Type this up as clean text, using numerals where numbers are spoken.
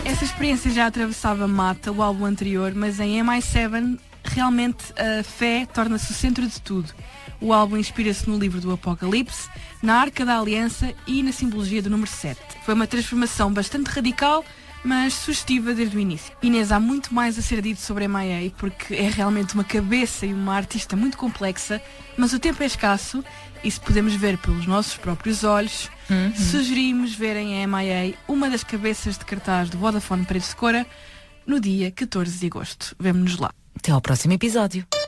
Essa experiência já atravessava Mata, o álbum anterior, mas em MI7 realmente a fé torna-se o centro de tudo. O álbum inspira-se no livro do Apocalipse, na Arca da Aliança e na simbologia do número 7. Foi uma transformação bastante radical, mas sugestiva desde o início. Inês, há muito mais a ser dito sobre a MIA, porque é realmente uma cabeça e uma artista muito complexa, mas o tempo é escasso e se podemos ver pelos nossos próprios olhos, sugerimos verem a MIA, uma das cabeças de cartaz do Vodafone Paredes de Cora, no dia 14 de agosto. Vemo-nos lá. Até ao próximo episódio.